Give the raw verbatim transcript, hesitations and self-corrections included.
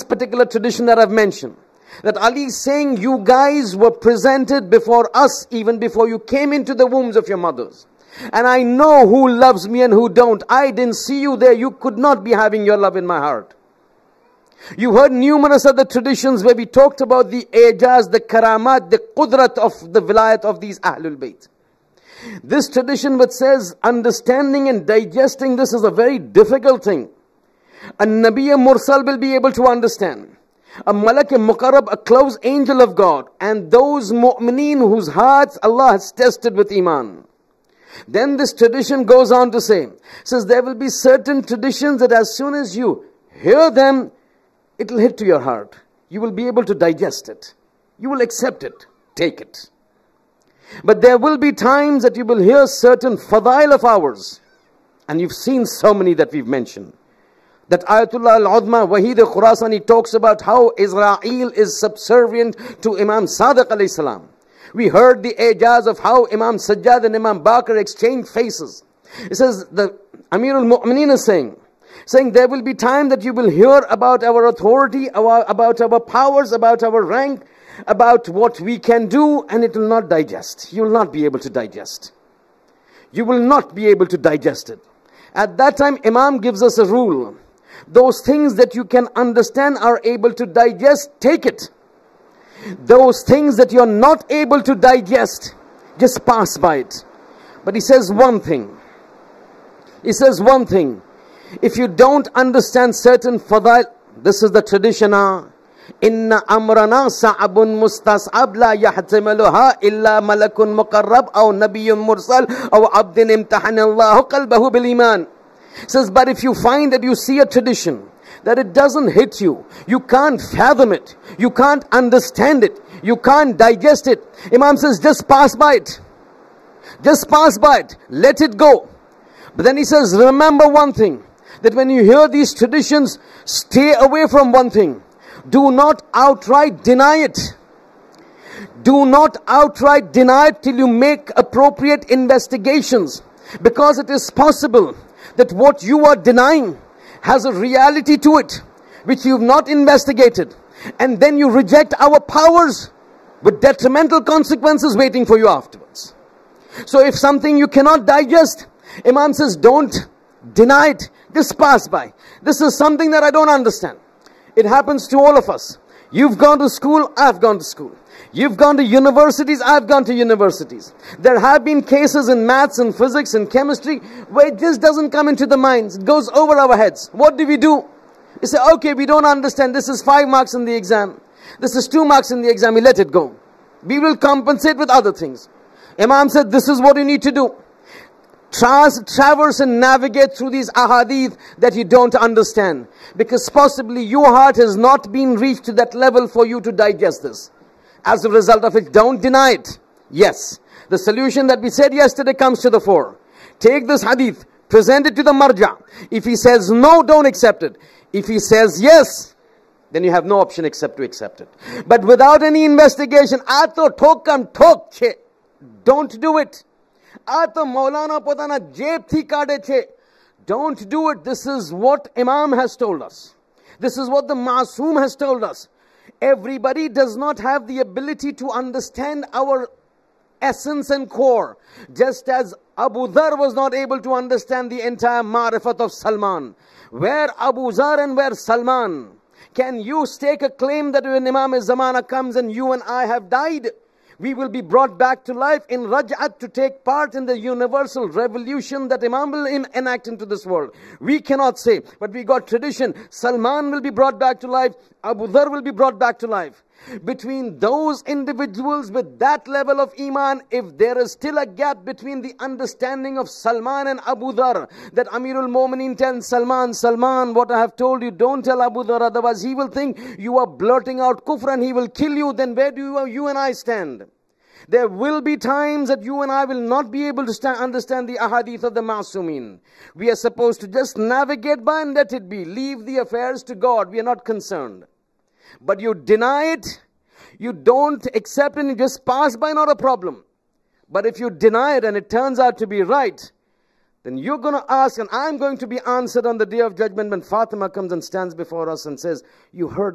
particular tradition that I've mentioned. That Ali is saying, you guys were presented before us even before you came into the wombs of your mothers. And I know who loves me and who don't. I didn't see you there. You could not be having your love in my heart. You heard numerous other traditions where we talked about the ijaz, the karamat, the qudrat of the vilayat of these Ahlul Bayt. This tradition which says understanding and digesting this is a very difficult thing. A Nabiya Mursal will be able to understand. A Malak Muqarrab, a close angel of God, and those mu'mineen whose hearts Allah has tested with Iman. Then this tradition goes on to say, says there will be certain traditions that as soon as you hear them, it will hit to your heart. You will be able to digest it. You will accept it. Take it. But there will be times that you will hear certain fadail of ours. And you've seen so many that we've mentioned. That Ayatullah al-Udma, Wahid al-Khurasani talks about how Israel is subservient to Imam Sadiq alayhi salam. We heard the ijaz of how Imam Sajjad and Imam Baqir exchanged faces. It says, the Amir al-Mu'mineen is saying, saying there will be time that you will hear about our authority, our, about our powers, about our rank, about what we can do, and it will not digest. You will not be able to digest. You will not be able to digest it. At that time, Imam gives us a rule. Those things that you can understand are able to digest, take it. Those things that you're not able to digest, just pass by it. But he says one thing. He says one thing. If you don't understand certain fadail, this is the tradition. Inna amrana sa'abun mustas'ab la yahtamiluha illa malakun muqarrab aw nabiyyun mursal aw abdin imtahana Allahu qalbahu bil iman. Says, but if you find that you see a tradition, that it doesn't hit you, you can't fathom it, you can't understand it, you can't digest it, Imam says, just pass by it. Just pass by it. Let it go. But then he says, remember one thing, that when you hear these traditions, stay away from one thing. Do not outright deny it. Do not outright deny it till you make appropriate investigations. Because it is possible that what you are denying has a reality to it, which you've not investigated. And then you reject our powers with detrimental consequences waiting for you afterwards. So if something you cannot digest, Imam says, don't deny it, just pass by. This is something that I don't understand. It happens to all of us. You've gone to school, I've gone to school. You've gone to universities, I've gone to universities. There have been cases in maths and physics and chemistry where it just doesn't come into the minds. It goes over our heads. What do we do? We say, okay, we don't understand. This is five marks in the exam. This is two marks in the exam. We let it go. We will compensate with other things. Imam said, this is what you need to do. Trans traverse and navigate through these ahadith that you don't understand. Because possibly your heart has not been reached to that level for you to digest this. As a result of it, don't deny it. Yes, the solution that we said yesterday comes to the fore. Take this hadith, present it to the marja. If he says no, don't accept it. If he says yes, then you have no option except to accept it. But without any investigation, ato thokam thok che. Don't do it. Ato Maulana potana jeb thi kade che. Don't do it. This is what Imam has told us. This is what the Masoom has told us. Everybody does not have the ability to understand our essence and core. Just as Abu Dhar was not able to understand the entire Ma'rifat of Salman. Where Abu Dhar and where Salman? Can you stake a claim that when Imam Zamana comes and you and I have died, we will be brought back to life in Raj'at to take part in the universal revolution that Imam will enact into this world? We cannot say, but we got tradition. Salman will be brought back to life. Abu Dhar will be brought back to life. Between those individuals with that level of Iman, if there is still a gap between the understanding of Salman and Abu Dhar, that Amirul Mu'mineen tells Salman, Salman, what I have told you, don't tell Abu Dhar, otherwise he will think you are blurting out kufr and he will kill you. Then where do you, you and I stand? There will be times that you and I will not be able to stand, understand the ahadith of the Ma'sumin. We are supposed to just navigate by and let it be. Leave the affairs to God. We are not concerned. But you deny it, you don't accept it, and you just pass by, not a problem. But if you deny it and it turns out to be right, then you're going to ask, and I'm going to be answered on the day of judgment when Fatima comes and stands before us and says, you heard